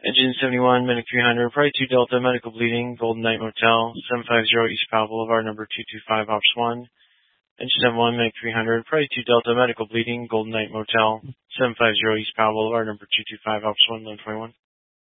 Engine 71, Medic 300, Pride 2 Delta, Medical Bleeding, Golden Knight Motel, 750 East Powell Boulevard, number 225, Ops 1. Engine 71, Medic 300, Pride 2 Delta, Medical Bleeding, Golden Knight Motel, 750 East Powell Boulevard, number 225, Ops 1, 1121.